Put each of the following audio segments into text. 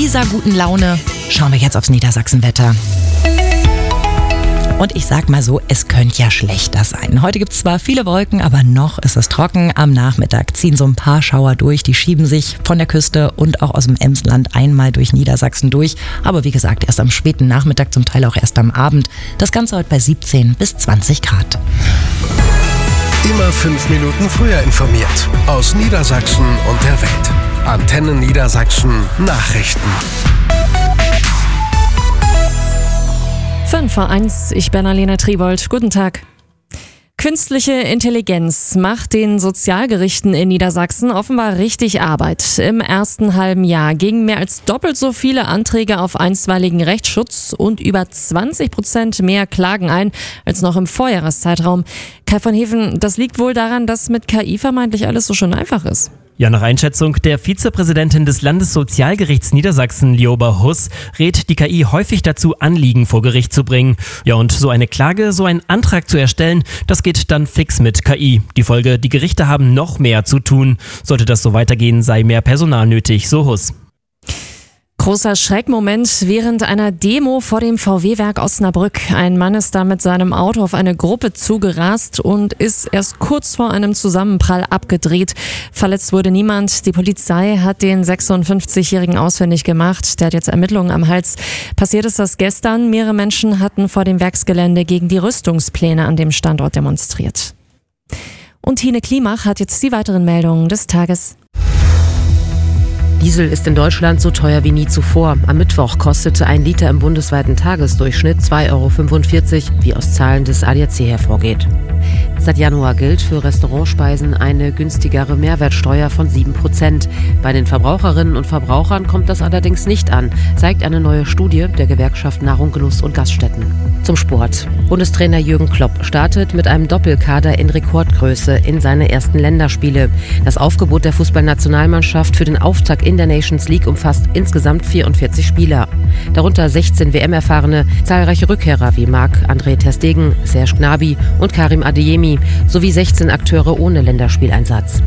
dieser guten Laune schauen wir jetzt aufs Niedersachsenwetter. Und ich sag mal so, es könnte ja schlechter sein. Heute gibt es zwar viele Wolken, aber noch ist es trocken. Am Nachmittag ziehen so ein paar Schauer durch. Die schieben sich von der Küste und auch aus dem Emsland einmal durch Niedersachsen durch. Aber wie gesagt, erst am späten Nachmittag, zum Teil auch erst am Abend. Das Ganze heute bei 17 bis 20 Grad. Immer 5 Minuten früher informiert. Aus Niedersachsen und der Welt. Antenne Niedersachsen Nachrichten. 5:01, ich bin Alena Tribold. Guten Tag. Künstliche Intelligenz macht den Sozialgerichten in Niedersachsen offenbar richtig Arbeit. Im ersten halben Jahr gingen mehr als doppelt so viele Anträge auf einstweiligen Rechtsschutz und über 20% mehr Klagen ein als noch im Vorjahreszeitraum. Kai von Heven, das liegt wohl daran, dass mit KI vermeintlich alles so schön einfach ist. Ja, nach Einschätzung der Vizepräsidentin des Landessozialgerichts Niedersachsen, Lioba Huss, rät die KI häufig dazu, Anliegen vor Gericht zu bringen. Ja, und so eine Klage, so einen Antrag zu erstellen, das geht dann fix mit KI. Die Folge, die Gerichte haben noch mehr zu tun. Sollte das so weitergehen, sei mehr Personal nötig, so Huss. Großer Schreckmoment während einer Demo vor dem VW-Werk Osnabrück. Ein Mann ist da mit seinem Auto auf eine Gruppe zugerast und ist erst kurz vor einem Zusammenprall abgedreht. Verletzt wurde niemand. Die Polizei hat den 56-Jährigen ausfindig gemacht. Der hat jetzt Ermittlungen am Hals. Passiert ist das gestern. Mehrere Menschen hatten vor dem Werksgelände gegen die Rüstungspläne an dem Standort demonstriert. Und Tine Klimach hat jetzt die weiteren Meldungen des Tages. Diesel ist in Deutschland so teuer wie nie zuvor. Am Mittwoch kostete ein Liter im bundesweiten Tagesdurchschnitt 2,45 €, wie aus Zahlen des ADAC hervorgeht. Seit Januar gilt für Restaurantspeisen eine günstigere Mehrwertsteuer von 7%. Bei den Verbraucherinnen und Verbrauchern kommt das allerdings nicht an, zeigt eine neue Studie der Gewerkschaft Nahrung, Genuss und Gaststätten. Zum Sport. Bundestrainer Jürgen Klopp startet mit einem Doppelkader in Rekordgröße in seine ersten Länderspiele. Das Aufgebot der Fußballnationalmannschaft für den Auftakt in der Nations League umfasst insgesamt 44 Spieler. Darunter 16 WM-Erfahrene, zahlreiche Rückkehrer wie Marc-André ter Stegen, Serge Gnabry und Karim Adeyemi sowie 16 Akteure ohne Länderspieleinsatz.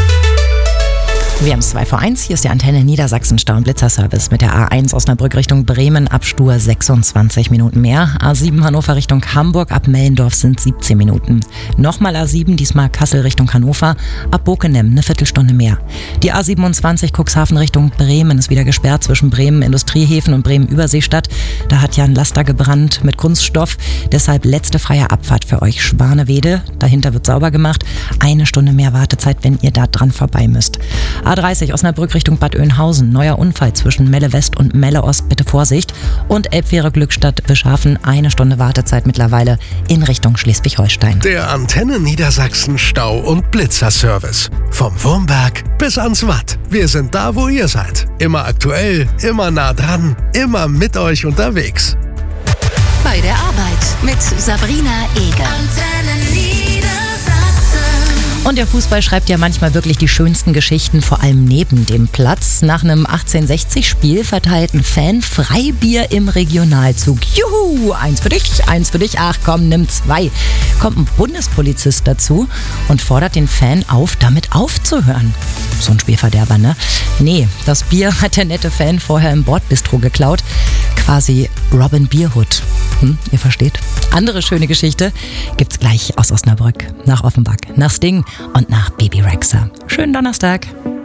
Wir haben es 2:01, hier ist der Antenne Niedersachsen Stau- und Blitzerservice mit der A1 Osnabrück Richtung Bremen, Abstur 26 Minuten mehr. A7 Hannover Richtung Hamburg, ab Mellendorf sind 17 Minuten. Nochmal A7, diesmal Kassel Richtung Hannover, ab Bokenem eine Viertelstunde mehr. Die A27 Cuxhaven Richtung Bremen ist wieder gesperrt zwischen Bremen Industriehäfen und Bremen Überseestadt. Da hat ja ein Laster gebrannt mit Kunststoff, deshalb letzte freie Abfahrt für euch Schwanewede. Dahinter wird sauber gemacht, 1 Stunde mehr Wartezeit, wenn ihr da dran vorbei müsst. A30 Osnabrück Richtung Bad Oeynhausen. Neuer Unfall zwischen Melle West und Melle Ost. Bitte Vorsicht. Und Elbfähre Glückstadt Wischhafen. 1 Stunde Wartezeit mittlerweile in Richtung Schleswig-Holstein. Der Antenne Niedersachsen Stau- und Blitzerservice. Vom Wurmberg bis ans Watt. Wir sind da, wo ihr seid. Immer aktuell, immer nah dran, immer mit euch unterwegs. Bei der Arbeit mit Sabrina Eger. Und der Fußball schreibt ja manchmal wirklich die schönsten Geschichten, vor allem neben dem Platz. Nach einem 1860-Spiel verteilt ein Fan Freibier im Regionalzug. Juhu, eins für dich, ach komm, nimm 2. Kommt ein Bundespolizist dazu und fordert den Fan auf, damit aufzuhören. So ein Spielverderber, ne? Nee, das Bier hat der nette Fan vorher im Bordbistro geklaut. Quasi Robin Bierhood. Ihr versteht? Andere schöne Geschichte gibt's gleich aus Osnabrück, nach Offenbach, nach Sting und nach Baby Rexha. Schönen Donnerstag.